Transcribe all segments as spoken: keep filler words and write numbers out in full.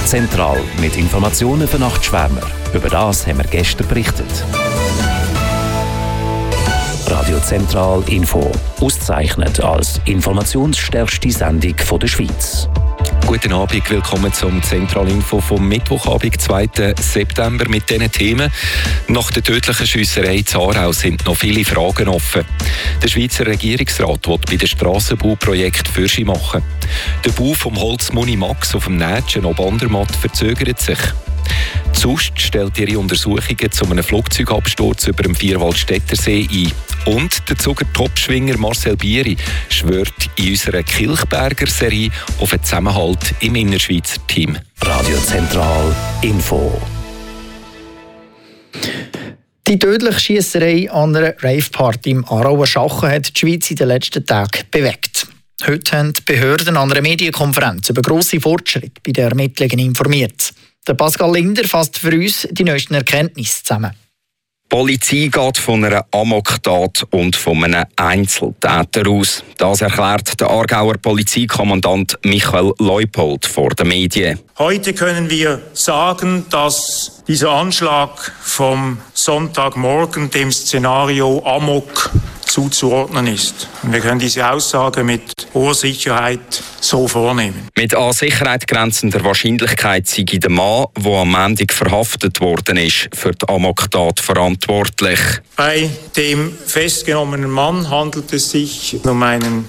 Zentral mit Informationen für Nachtschwärmer. Über das haben wir gestern berichtet. Radio Zentral Info, ausgezeichnet als informationsstärkste Sendung der Schweiz. Guten Abend, willkommen zum Zentralinfo vom Mittwochabend, zweiten September mit diesen Themen. Nach der tödlichen Schiesserei in Aarau sind noch viele Fragen offen. Der Schweizer Regierungsrat will bei den Strassenbauprojekten Fürsche machen. Der Bau vom Holzmuni Max auf dem Nätschen ob Andermatt verzögert sich. Die Sust stellt ihre Untersuchungen zu einem Flugzeugabsturz über dem Vierwaldstättersee ein. Und der Zuger Topschwinger Marcel Bieri schwört in unserer Kilchberger Serie auf einen Zusammenhalt im Innerschweizer Team. Radio Zentral Info. Die tödliche Schiesserei an einer Rave-Party im Aarauer Schachen hat die Schweiz in den letzten Tagen bewegt. Heute haben die Behörden an einer Medienkonferenz über grosse Fortschritte bei den Ermittlungen informiert. Der Pascal Linder fasst für uns die neuesten Erkenntnisse zusammen. Die Polizei geht von einer Amoktat und von einem Einzeltäter aus. Das erklärt der Aargauer Polizeikommandant Michael Leupold vor den Medien. Heute können wir sagen, dass dieser Anschlag vom Sonntagmorgen dem Szenario Amok zuzuordnen ist. Und wir können diese Aussage mit hoher Sicherheit so vornehmen. Mit an Sicherheit grenzender Wahrscheinlichkeit sei der Mann, der am Montag verhaftet worden ist, für die Amoktat verantwortlich. Bei dem festgenommenen Mann handelt es sich um einen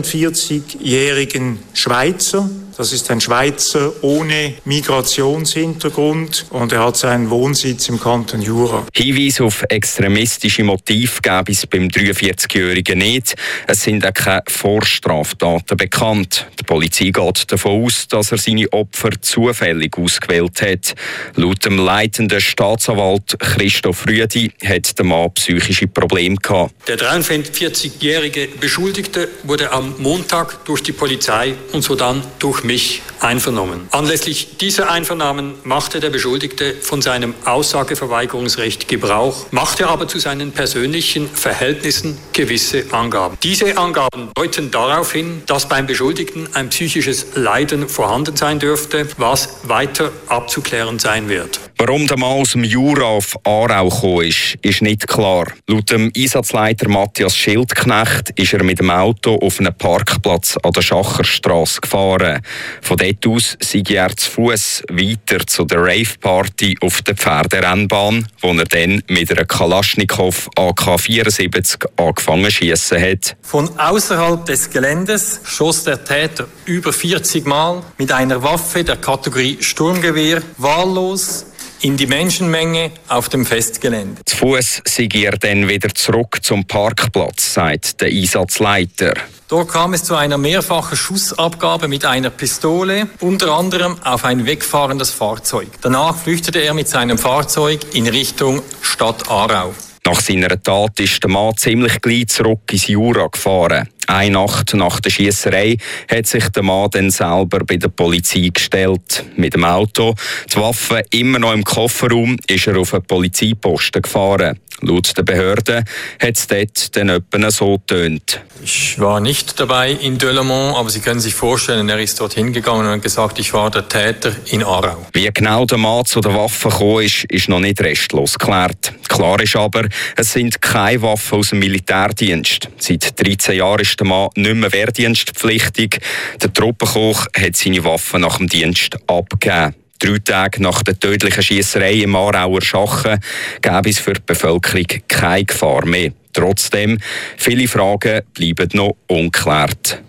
dreiundvierzigjährigen Schweizer. Das ist ein Schweizer ohne Migrationshintergrund und er hat seinen Wohnsitz im Kanton Jura. Hinweise auf extremistische Motive gäbe es beim dreiundvierzigjährigen nicht. Es sind auch keine Vorstraftaten bekannt. Die Polizei geht davon aus, dass er seine Opfer zufällig ausgewählt hat. Laut dem leitenden Staatsanwalt Christoph Rüdi hat der Mann psychische Probleme gehabt. Der dreiundvierzigjährige Beschuldigte wurde am Montag durch die Polizei und sodann durch mich einvernommen. Anlässlich dieser Einvernahmen machte der Beschuldigte von seinem Aussageverweigerungsrecht Gebrauch, machte aber zu seinen persönlichen Verhältnissen gewisse Angaben. Diese Angaben deuten darauf hin, dass beim Beschuldigten ein psychisches Leiden vorhanden sein dürfte, was weiter abzuklären sein wird. Warum der Mann aus dem Jura auf Aarau gekommen ist, ist nicht klar. Laut dem Einsatzleiter Matthias Schildknecht ist er mit dem Auto auf einen Parkplatz an der Schacherstrasse gefahren. Von dort aus sei er zu Fuss weiter zu der Rave-Party auf der Pferderennbahn, wo er dann mit einer Kalaschnikow A K vierundsiebzig angefangen zu schiessen hat. Von außerhalb des Geländes schoss der Täter über vierzig Mal mit einer Waffe der Kategorie Sturmgewehr wahllos in die Menschenmenge auf dem Festgelände. Zu Fuss sei er dann wieder zurück zum Parkplatz, sagt der Einsatzleiter. Dort kam es zu einer mehrfachen Schussabgabe mit einer Pistole, unter anderem auf ein wegfahrendes Fahrzeug. Danach flüchtete er mit seinem Fahrzeug in Richtung Stadt Aarau. Nach seiner Tat ist der Mann ziemlich gleich zurück ins Jura gefahren. Eine Nacht nach der Schiesserei hat sich der Mann dann selber bei der Polizei gestellt. Mit dem Auto, die Waffe immer noch im Kofferraum, ist er auf einen Polizeiposten gefahren. Laut der Behörden hat es dort dann etwa so getönt. Ich war nicht dabei in Delemont, aber Sie können sich vorstellen, er ist dorthin gegangen und hat gesagt, ich war der Täter in Aarau. Wie genau der Mann zu der Waffe gekommen ist, ist noch nicht restlos geklärt. Klar ist aber, es sind keine Waffen aus dem Militärdienst. Seit dreizehn Jahren ist der Mann nicht mehr wehrdienstpflichtig. Der Truppenkoch hat seine Waffen nach dem Dienst abgegeben. Drei Tage nach der tödlichen Schiesserei im Aarauer Schachen gäbe es für die Bevölkerung keine Gefahr mehr. Trotzdem, viele Fragen bleiben noch ungeklärt.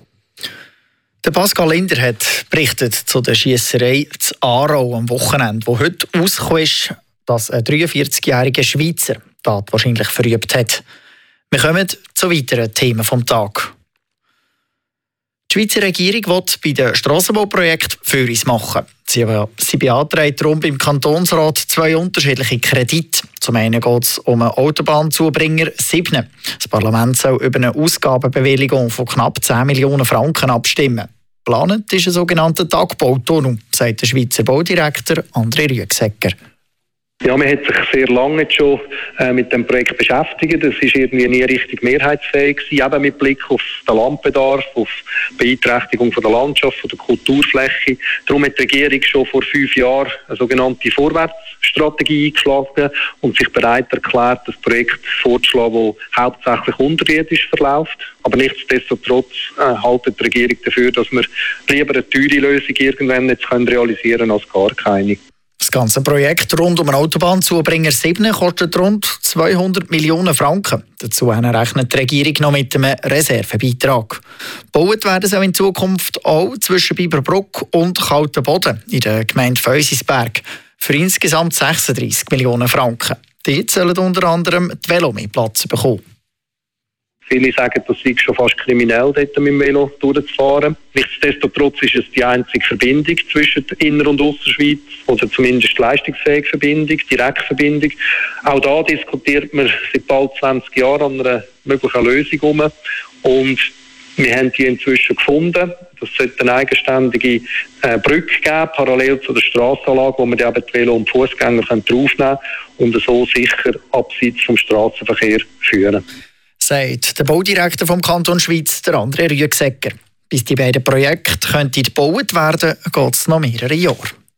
Der Pascal Linder hat berichtet zu der Schiesserei zu Aarau am Wochenende, wo heute rausgekommen ist, dass ein dreiundvierzigjähriger Schweizer das wahrscheinlich verübt hat. Wir kommen zu weiteren Themen vom Tag. Die Schweizer Regierung will bei den Strassenbauprojekten Füris machen. Sie, sie beantragt darum beim Kantonsrat zwei unterschiedliche Kredite. Zum einen geht es um einen Autobahnzubringer sieben. Das Parlament soll über eine Ausgabenbewilligung von knapp zehn Millionen Franken abstimmen. Geplant ist ein sogenannter Tagbautunnel, sagt der Schweizer Baudirektor André Rüegsegger. Ja, man hat sich sehr lange jetzt schon äh, mit dem Projekt beschäftigt. Das ist irgendwie nie richtig mehrheitsfähig gewesen, eben mit Blick auf den Landbedarf, auf die Beeinträchtigung von der Landschaft, von der Kulturfläche. Darum hat die Regierung schon vor fünf Jahren eine sogenannte Vorwärtsstrategie eingeschlagen und sich bereit erklärt, das Projekt vorzuschlagen, das hauptsächlich unterirdisch verläuft. Aber nichtsdestotrotz äh, haltet die Regierung dafür, dass wir lieber eine teure Lösung irgendwann jetzt können realisieren können als gar keine. Das ganze Projekt rund um den Autobahnzubringer sieben kostet rund zweihundert Millionen Franken. Dazu rechnet die Regierung noch mit einem Reservebeitrag. Gebaut werden soll in Zukunft auch zwischen Biberbruck und Kaltenboden in der Gemeinde Feusisberg für insgesamt sechsunddreissig Millionen Franken. Dort sollen unter anderem die Velo mehr Platz bekommen. Viele sagen, das sei schon fast kriminell, dort mit dem Velo durchzufahren. Nichtsdestotrotz ist es die einzige Verbindung zwischen Inner- und Ausserschweiz, oder zumindest die leistungsfähige Verbindung, Direktverbindung. Auch da diskutiert man seit bald zwanzig Jahren an einer möglichen Lösung herum. Und wir haben die inzwischen gefunden. Das sollte eine eigenständige äh, Brücke geben, parallel zu der Strassenanlage, wo man die eben die Velo- und Fußgänger draufnehmen können und so sicher abseits vom Strassenverkehr führen. Sagt der Baudirektor vom Kanton Schweiz, der André Rüegsegger. Bis die beiden Projekte könnten gebaut werden, geht es noch mehrere Jahre.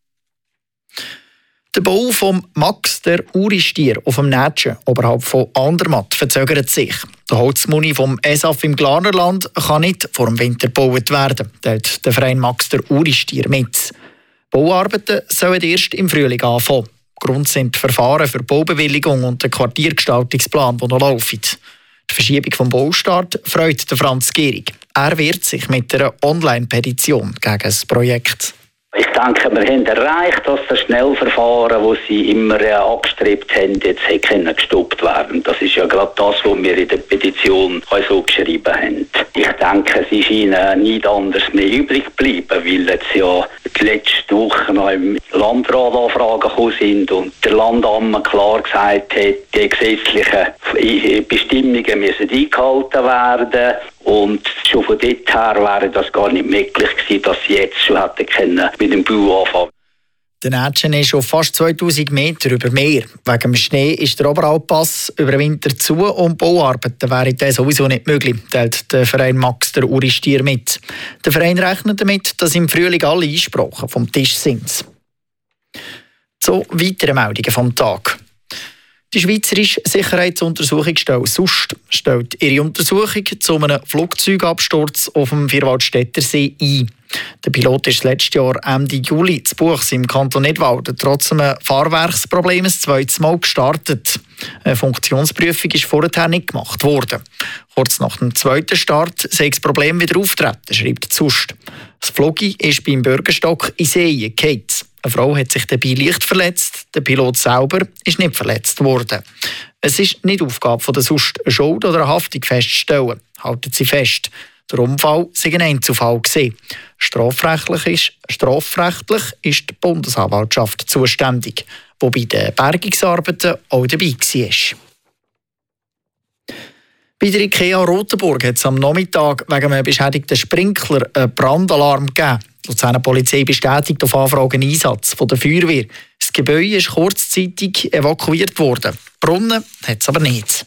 Der Bau vom Max, der Uristier, auf dem Nätschen oberhalb von Andermatt verzögert sich. Der Holzmuni vom E S A F im Glarnerland kann nicht vor dem Winter gebaut werden, teilt der Verein Max, der Uristier mit. Bauarbeiten sollen erst im Frühling anfangen. Grund sind die Verfahren für die Baubewilligung und der Quartiergestaltungsplan, die noch laufen. Die Verschiebung vom Baustart freut den Franz Gehrig. Er wehrt sich mit einer Online-Petition gegen das Projekt. Ich denke, wir haben erreicht, dass das Schnellverfahren, das sie immer äh, angestrebt haben, jetzt können gestoppt werden. Das ist ja gerade das, was wir in der Petition so geschrieben haben. Ich denke, es ist ihnen nicht anders mehr übrig geblieben, weil jetzt ja die letzte Woche noch im Landrat Anfragen gekommen sind und der Landamt klar gesagt hat, die gesetzlichen Bestimmungen müssen eingehalten werden. Und schon von dort her wäre das gar nicht möglich gewesen, dass sie jetzt schon hätten können mit dem Bau anfangen. Der Nätschen ist auf fast zweitausend Meter über Meer. Wegen dem Schnee ist der Oberalpass über den Winter zu und Bauarbeiten wären das sowieso nicht möglich, teilt der Verein Max, der Uristier mit. Der Verein rechnet damit, dass im Frühling alle Einsprachen vom Tisch sind. So weitere Meldungen vom Tag. Die Schweizerische Sicherheitsuntersuchungsstelle S U S T stellt ihre Untersuchung zu einem Flugzeugabsturz auf dem Vierwaldstätter See ein. Der Pilot ist letztes Jahr Ende Juli zu Buchs im Kanton Nidwalden trotz einem Fahrwerksproblem ein zweites Mal gestartet. Eine Funktionsprüfung ist vorher nicht gemacht worden. Kurz nach dem zweiten Start sei das Problem wieder auftreten, schreibt die S U S T. Das Flogi ist beim Bürgerstock in See gefallen. Eine Frau hat sich dabei leicht verletzt, der Pilot selber ist nicht verletzt worden. Es ist nicht Aufgabe von der S U S T, eine Schuld oder eine Haftung festzustellen, halten sie fest. Der Unfall sei ein Einzelfall gewesen. Strafrechtlich ist, strafrechtlich ist die Bundesanwaltschaft zuständig, die bei den Bergungsarbeiten auch dabei war. Bei der IKEA Rotenburg hat es am Nachmittag wegen einem beschädigten Sprinkler einen Brandalarm gegeben. Die Luzerner Polizei bestätigt auf Anfrage einen Einsatz von der Feuerwehr. Das Gebäude ist kurzzeitig evakuiert worden. Brunnen hat es aber nicht.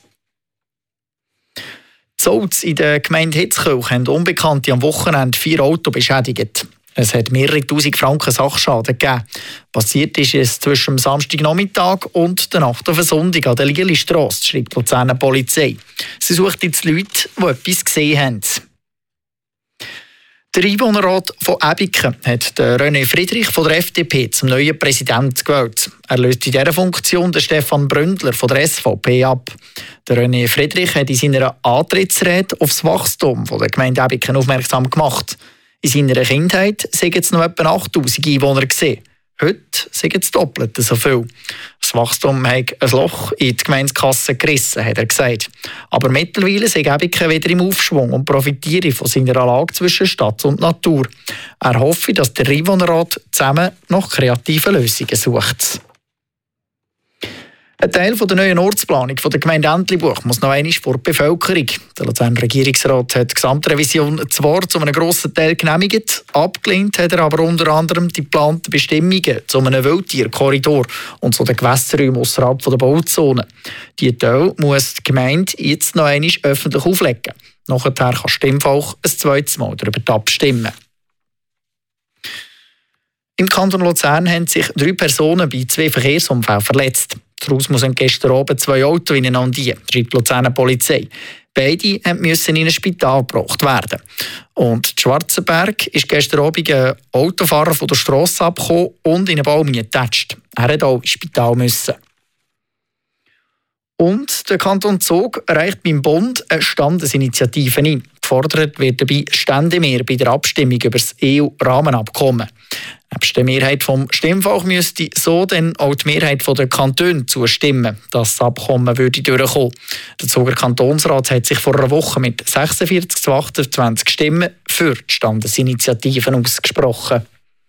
Zolz in der Gemeinde Hitzkirch haben Unbekannte am Wochenende vier Autos beschädigt. Es hat mehrere tausend Franken Sachschaden gegeben. Passiert ist es zwischen dem Samstagnachmittag und der Nacht auf den Sonntag an der Lielistrasse, schreibt die Luzerner Polizei. Sie sucht jetzt Leute, die etwas gesehen haben. Der Einwohnerrat von Ebiken hat René Friedrich von der F D P zum neuen Präsidenten gewählt. Er löst in dieser Funktion den Stefan Bründler von der S V P ab. Der René Friedrich hat in seiner Antrittsrede auf das Wachstum der Gemeinde Ebiken aufmerksam gemacht. In seiner Kindheit seien es noch etwa achttausend Einwohner gesehen. Heute seien es doppelt so viel. Das Wachstum hat ein Loch in die Gemeindekasse gerissen, hat er gesagt. Aber mittlerweile sei Ebiken wieder im Aufschwung und profitiere von seiner Lage zwischen Stadt und Natur. Er hoffe, dass der Einwohnerrat zusammen nach kreativen Lösungen sucht. Ein Teil der neuen Ortsplanung der Gemeinde Entlebuch muss noch einmal vor die Bevölkerung. Der Luzerner Regierungsrat hat die Gesamtrevision zwar zu einem grossen Teil genehmigt, abgelehnt hat er aber unter anderem die geplanten Bestimmungen zu einem Wildtierkorridor und zu den Gewässerräumen ausserhalb der Bauzone. Diese Teil muss die Gemeinde jetzt noch einmal öffentlich auflegen. Nachher kann das Stimmvolk ein zweites Mal darüber abstimmen. Im Kanton Luzern haben sich drei Personen bei zwei Verkehrsunfällen verletzt. Daraus mussten gestern Abend zwei Autos ineinander, schreibt die Luzerner Polizei. Beide mussten in ein Spital gebracht werden. Und in Schwarzenberg ist gestern Abend ein Autofahrer von der Strasse abgekommen und in einen Baum getatscht. Er musste auch ins Spital müssen. Und der Kanton Zug reicht beim Bund eine Standesinitiative ein. Gefordert wird dabei Ständemehr bei der Abstimmung über das E U-Rahmenabkommen. Nebst der Mehrheit vom Stimmvolk müsste so dann auch die Mehrheit der Kantone zustimmen, dass das Abkommen würde durchkommen. Der Zuger Kantonsrat hat sich vor einer Woche mit sechsundvierzig zu achtundzwanzig Stimmen für die Standesinitiativen ausgesprochen.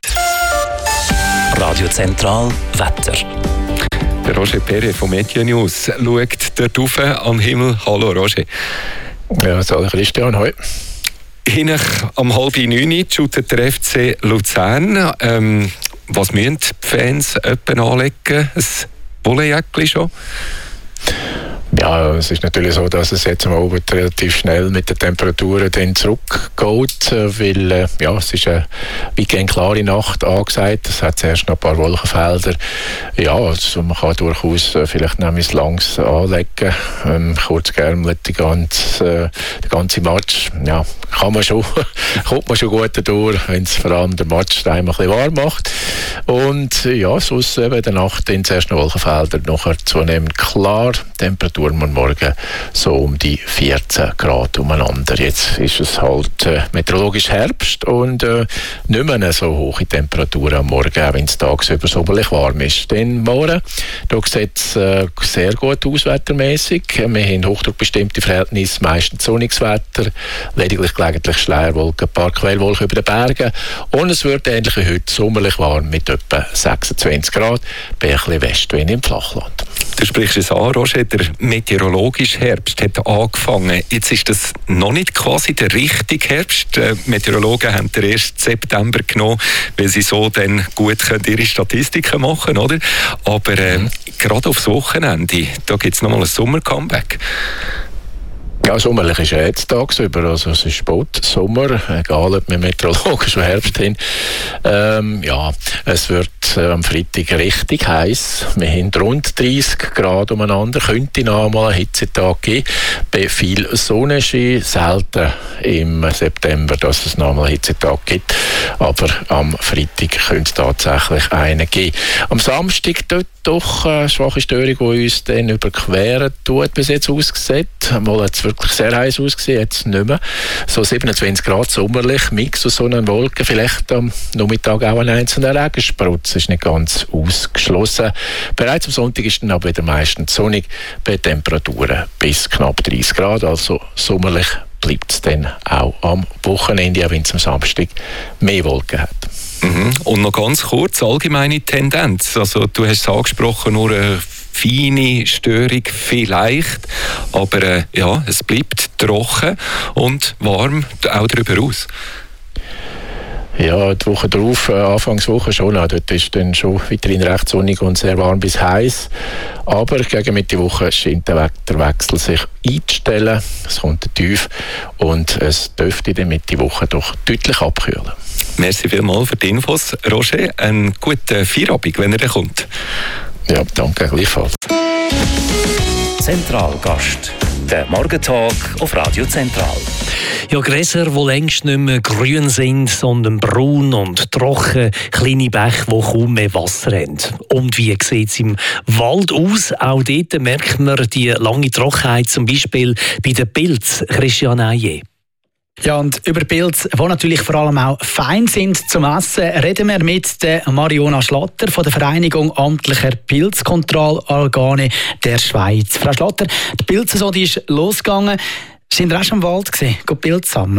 Radio Zentral Wetter. Der Roger Perret von Media News schaut dort rauf am Himmel. Hallo Roger. Ja, hallo Christian, hoi. Hinten am halb neun shootet der F C Luzern. Ähm, was müssen die Fans etwa anlegen? Ein Bullenjäckchen schon? Ja, es ist natürlich so, dass es jetzt am Abend relativ schnell mit den Temperaturen dann zurückgeht, weil äh, ja, es ist eine weitgehend klare Nacht angesagt. Es hat zuerst noch ein paar Wolkenfelder. Ja, also man kann durchaus äh, vielleicht nämlich langs anlegen, ähm, kurzgeärmelt die ganze, äh, der ganze Match. Ja, kann man schon, kommt man schon gut durch, wenn es vor allem der Match ein bisschen warm macht. Und ja, sonst eben in der Nacht dann zuerst noch Wolkenfelder, nachher zunehmend klar. Temperatur morgen so um die vierzehn Grad umeinander. Jetzt ist es halt äh, meteorologisch Herbst und äh, nicht mehr so hohe Temperaturen am Morgen, auch wenn es tagsüber sommerlich warm ist. Dann morgen, da sieht es äh, sehr gut aus wettermäßig. Wir haben hochdruckbestimmte Verhältnisse, meistens sonniges Wetter, lediglich gelegentlich Schleierwolken, ein paar Quellwolken über den Bergen und es wird ähnlich wie heute sommerlich warm mit etwa sechsundzwanzig Grad, bei ein bisschen Westwind im Flachland. Du sprichst es an, Roger, der meteorologische Herbst hat angefangen. Jetzt ist das noch nicht quasi der richtige Herbst. Die Meteorologen haben den ersten September genommen, weil sie so dann gut ihre Statistiken machen können, oder? Aber äh, mhm. gerade aufs Wochenende, da gibt es nochmal ein Sommer-Comeback. Ja, sommerlich ist ja jetzt tagsüber, also es ist spät Sommer, egal ob wir meteorologisch oder Herbst haben. Ähm, ja, es wird äh, am Freitag richtig heiß. Wir haben rund dreißig Grad umeinander, könnte noch einmal einen Hitzetag geben. Bei viel Sonnenschein, selten im September, dass es noch einmal einen Hitzetag gibt. Aber am Freitag könnte es tatsächlich einen geben. Am Samstag dort doch eine schwache Störung, die uns dann überqueren tut, bis jetzt ausgesehen. Mal hat es wirklich sehr heiß ausgesehen, jetzt nicht mehr. So siebenundzwanzig Grad sommerlich, Mix aus Sonne und Wolken, vielleicht am Nachmittag auch ein einzelner Regensprutz, ist nicht ganz ausgeschlossen. Bereits am Sonntag ist dann aber wieder meistens sonnig, bei Temperaturen bis knapp dreißig Grad, also sommerlich bleibt es dann auch am Wochenende, auch wenn es am Samstag mehr Wolken hat. Mhm. Und noch ganz kurz, allgemeine Tendenz. Also, du hast es angesprochen, nur eine feine Störung vielleicht, aber äh, ja, es bleibt trocken und warm auch darüber aus. Ja, die Woche darauf, äh, Anfangswoche schon, auch, dort ist dann schon weiterhin recht sonnig und sehr warm bis heiß. Aber gegen Mitte Woche scheint der Wetterwechsel sich einzustellen. Es kommt tief und es dürfte in der Mitte Woche doch deutlich abkühlen. Merci vielmals für die Infos, Roger. Einen guten Feierabend, wenn er dann kommt. Ja, danke, gleichfalls. Zentralgast. Der Morgentalk auf Radio Zentral. Ja, Gräser, die längst nicht mehr grün sind, sondern braun und trocken, kleine Bäche, die kaum mehr Wasser haben. Und wie sieht es im Wald aus? Auch dort merkt man die lange Trockenheit, zum Beispiel bei den Pilzen. Christian Ayer. Ja, und über Pilze, die natürlich vor allem auch fein sind zum Essen, reden wir mit der Mariona Schlatter von der Vereinigung amtlicher Pilzkontrollorgane der Schweiz. Frau Schlatter, die Pilze so, die ist losgegangen. Sind ihr auch schon im Wald gewesen, Pilze sammeln?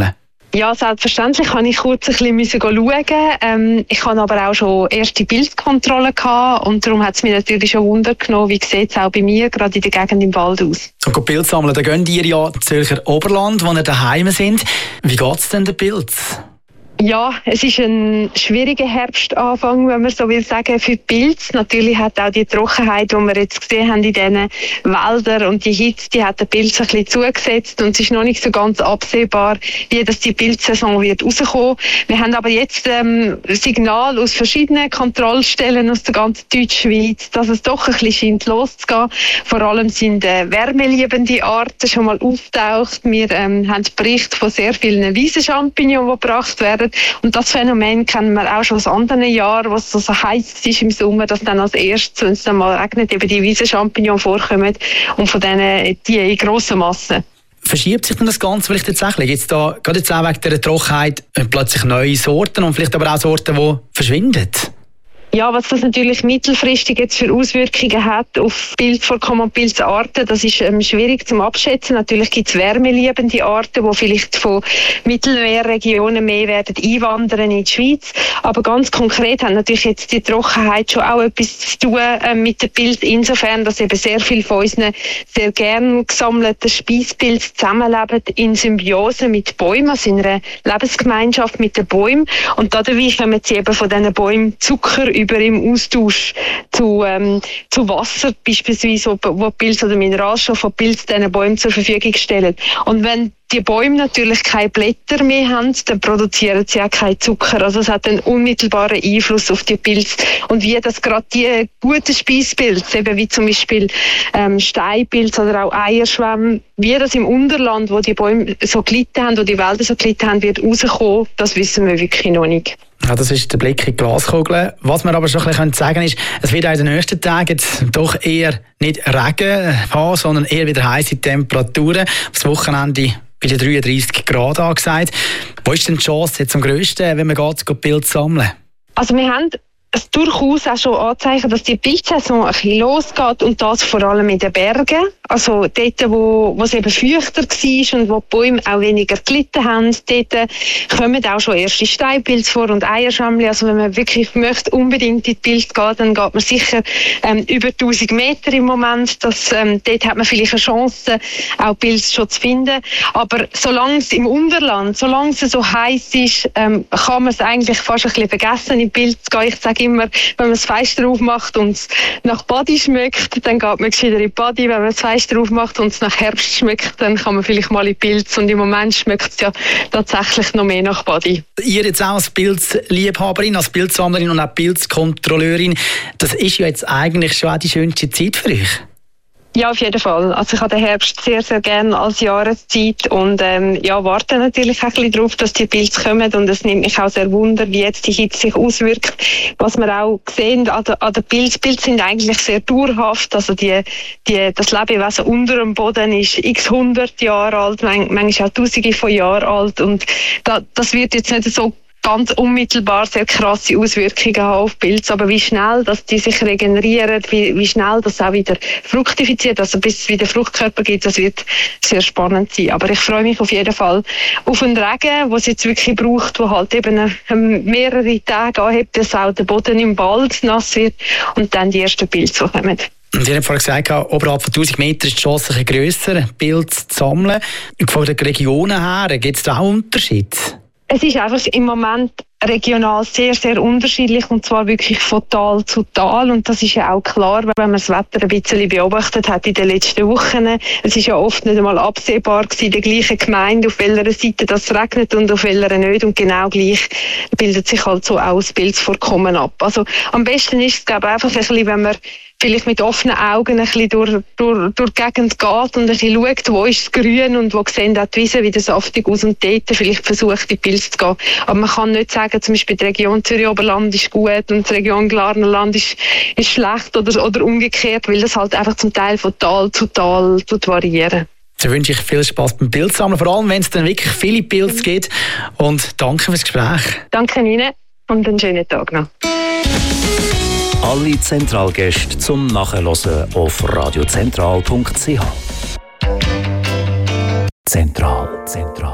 Ja, selbstverständlich kann ich kurz ein bisschen schauen. Ähm, ich hatte aber auch schon erste Pilzkontrollen gehabt und darum hat es mich natürlich schon Wunder genommen, wie sieht es auch bei mir, gerade in der Gegend im Wald aus. Und Pilze sammeln, da gehen ihr ja ins Zürcher Oberland, wo ihr daheim sind. Wie geht es denn den Pilz? Ja, es ist ein schwieriger Herbstanfang, wenn man so will sagen, für die Pilze. Natürlich hat auch die Trockenheit, die wir jetzt gesehen haben in diesen Wäldern und die Hitze, die hat den Pilz ein bisschen zugesetzt und es ist noch nicht so ganz absehbar, wie das die Pilzsaison wird rauskommen. Wir haben aber jetzt ähm, Signal aus verschiedenen Kontrollstellen aus der ganzen Deutschschweiz, dass es doch ein bisschen scheint loszugehen. Vor allem sind äh, wärmeliebende Arten schon mal auftaucht. Wir ähm, haben Berichte von sehr vielen Wiesenchampignons, die gebracht werden. Und das Phänomen kennen wir auch schon aus anderen Jahren, wo es so heiß ist im Sommer, dass dann als erstes, wenn es dann mal regnet, eben die Wiesenchampignons vorkommen und von denen die in grossen Massen. Verschiebt sich denn das Ganze vielleicht tatsächlich? Jetzt da, gerade jetzt auch wegen dieser Trockenheit plötzlich neue Sorten und vielleicht aber auch Sorten, die verschwinden? Ja, was das natürlich mittelfristig jetzt für Auswirkungen hat auf Pilzvorkommen und Pilzarten, das ist ähm, schwierig zum Abschätzen. Natürlich gibt es wärmeliebende Arten, die vielleicht von Mittelmeerregionen mehr werden einwandern in die Schweiz. Aber ganz konkret hat natürlich jetzt die Trockenheit schon auch etwas zu tun äh, mit den Pilzen, insofern, dass eben sehr viele von unseren sehr gern gesammelten Speispilzen zusammenleben in Symbiose mit Bäumen, also in einer Lebensgemeinschaft mit den Bäumen. Und dabei kommen sie eben von diesen Bäumen Zucker über im Austausch zu, ähm, zu Wasser, beispielsweise, wo, wo Pilze oder Mineralstoffe von Pilzen diesen Bäumen zur Verfügung stellen. Und wenn die Bäume natürlich keine Blätter mehr haben, dann produzieren sie auch keinen Zucker. Also es hat einen unmittelbaren Einfluss auf die Pilze. Und wie das gerade die guten Speispilze, eben wie zum Beispiel ähm, Steinpilze oder auch Eierschwämme, wie das im Unterland, wo die Bäume so gelitten haben, wo die Wälder so gelitten haben, wird rauskommen, das wissen wir wirklich noch nicht. Ja, das ist der Blick in die Glaskugel. Was wir aber schon ein bisschen sagen können, ist, es wird auch in den nächsten Tagen jetzt doch eher nicht Regen haben, sondern eher wieder heiße Temperaturen. Das Wochenende bei den dreiunddreissig Grad angesagt. Wo ist denn die Chance jetzt am grössten, wenn man geht, Pilze sammeln? Also wir haben es durchaus auch schon Anzeichen, dass die Pilzsaison ein bisschen losgeht und das vor allem in den Bergen. Also dort, wo, wo es eben feuchter war und wo die Bäume auch weniger gelitten haben, dort kommen auch schon erste Steinpilze vor und Eierschwämmchen. Also wenn man wirklich möchte, unbedingt in die Pilze gehen, dann geht man sicher ähm, über tausend Meter im Moment. Das, ähm, dort hat man vielleicht eine Chance, auch Pilze schon zu finden. Aber solange es im Unterland, solange es so heiß ist, ähm, kann man es eigentlich fast ein bisschen vergessen, in die Pilze zu gehen. Ich sage immer, wenn man das Fenster aufmacht und es nach Badi schmeckt, dann geht man gescheiter in die Badi. Wenn man das Fenster aufmacht und es nach Herbst schmeckt, dann kann man vielleicht mal in die Pilze. Und im Moment schmeckt es ja tatsächlich noch mehr nach Badi. Ihr jetzt auch als Pilzliebhaberin, als Pilzsammlerin und auch Pilzkontrolleurin, das ist ja jetzt eigentlich schon auch die schönste Zeit für euch. Ja, auf jeden Fall. Also ich habe den Herbst sehr, sehr gerne als Jahreszeit und ähm, ja, warte natürlich auch ein bisschen darauf, dass die Pilze kommen und es nimmt mich auch sehr wunder, wie jetzt die Hitze sich auswirkt. Was wir auch sehen an den, an den Pilzen, Pilze sind eigentlich sehr dauerhaft, also die, die, das Lebewesen unter dem Boden ist x hundert Jahre alt, manchmal auch tausende von Jahren alt und da, das wird jetzt nicht so ganz unmittelbar sehr krasse Auswirkungen haben auf Pilze, aber wie schnell dass die sich regenerieren, wie, wie schnell das auch wieder fructifiziert, also bis es wieder Fruchtkörper gibt, das wird sehr spannend sein. Aber ich freue mich auf jeden Fall auf einen Regen, wo es jetzt wirklich braucht, wo halt eben mehrere Tage anhebt, dass auch der Boden im Wald nass wird und dann die ersten Pilze kommen. Sie haben vorhin gesagt, oberhalb von tausend Metern ist die Chance ein grösser, Pilze zu sammeln. Von den Regionen her, gibt es da auch Unterschiede? Es ist einfach im Moment regional sehr, sehr unterschiedlich und zwar wirklich von Tal zu Tal und das ist ja auch klar, wenn man das Wetter ein bisschen beobachtet hat in den letzten Wochen. Es ist ja oft nicht einmal absehbar gewesen, in der gleichen Gemeinde, auf welcher Seite das regnet und auf welcher nicht und genau gleich bildet sich halt so auch das Pilzvorkommen ab. Also am besten ist es, glaube ich, einfach ein bisschen, wenn man vielleicht mit offenen Augen ein bisschen durch, durch, durch die Gegend geht und ein bisschen schaut, wo ist es grün und wo sehen auch die Wiesen wieder saftig aus und dort vielleicht versucht, in die Pilze zu gehen. Aber man kann nicht sagen, zum Beispiel die Region Zürich-Oberland ist gut und die Region Glarnerland ist, ist schlecht oder, oder umgekehrt, weil das halt einfach zum Teil von Tal zu Tal variieren. So wünsche ich viel Spaß beim Pilzsammeln, vor allem wenn es dann wirklich viele Pilze gibt. Und danke fürs Gespräch. Danke Ihnen und einen schönen Tag noch. Alle Zentralgäste zum Nachhören auf radiozentral punkt c h. Zentral, Zentral.